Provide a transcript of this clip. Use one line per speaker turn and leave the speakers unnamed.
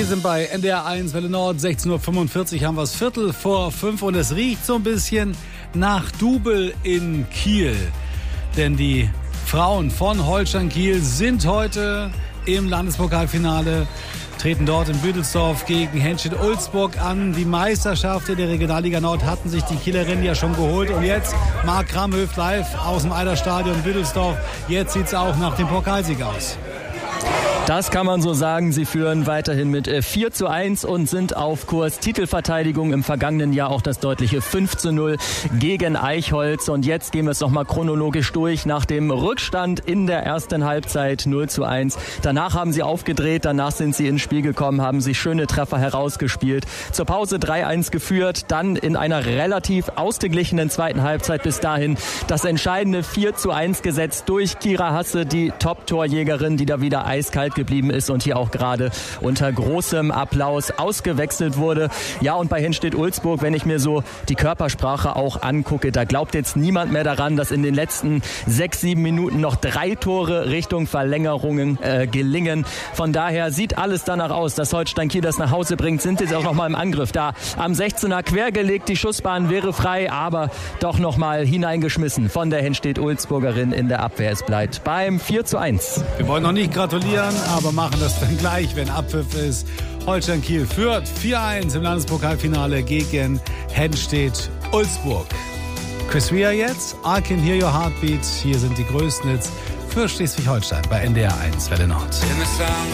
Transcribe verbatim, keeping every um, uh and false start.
Wir sind bei N D R eins Welle Nord, sechzehn Uhr fünfundvierzig haben wir es Viertel vor fünf und es riecht so ein bisschen nach Double in Kiel. Denn die Frauen von Holstein Kiel sind heute im Landespokalfinale, treten dort in Büdelsdorf gegen Henstedt-Ulzburg an. Die Meisterschaft in der Regionalliga Nord hatten sich die Kielerinnen ja schon geholt. Und jetzt Marc Kramhöft live aus dem Eiderstadion Büdelsdorf. Jetzt sieht es auch nach dem Pokalsieg aus.
Das kann man so sagen. Sie führen weiterhin mit vier zu eins und sind auf Kurs. Titelverteidigung im vergangenen Jahr auch das deutliche fünf zu null gegen Eichholz. Und jetzt gehen wir es nochmal chronologisch durch. Nach dem Rückstand in der ersten Halbzeit null zu eins. Danach haben sie aufgedreht, danach sind sie ins Spiel gekommen, haben sich schöne Treffer herausgespielt. Zur Pause drei eins geführt, dann in einer relativ ausgeglichenen zweiten Halbzeit bis dahin das entscheidende vier zu eins gesetzt durch Kira Hasse, die Top-Torjägerin, die da wieder eiskalt geblieben ist und hier auch gerade unter großem Applaus ausgewechselt wurde. Ja, und bei Henstedt-Ulzburg, wenn ich mir so die Körpersprache auch angucke, da glaubt jetzt niemand mehr daran, dass in den letzten sechs, sieben Minuten noch drei Tore Richtung Verlängerungen äh, gelingen. Von daher sieht alles danach aus, dass Holstein Kiel das nach Hause bringt. Sind jetzt auch nochmal im Angriff da. Am sechzehner quergelegt, die Schussbahn wäre frei, aber doch nochmal hineingeschmissen von der Henstedt-Ulzburgerin in der Abwehr. Es bleibt beim vier zu eins.
Wir wollen noch nicht gratulieren, aber machen das dann gleich, wenn Abpfiff ist. Holstein Kiel führt vier eins im Landespokalfinale gegen Henstedt-Ulzburg. Chris Rea jetzt, I Can Hear Your Heartbeat. Hier sind die größten Hits für Schleswig-Holstein bei N D R eins Welle Nord.